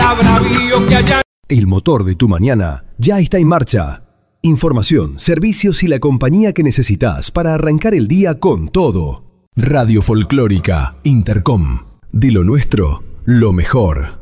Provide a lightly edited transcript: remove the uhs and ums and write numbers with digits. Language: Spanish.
cada bravío que haya. El motor de tu mañana ya está en marcha. Información, servicios y la compañía que necesitas para arrancar el día con todo. Radio Folclórica Intercom. De lo nuestro, lo mejor.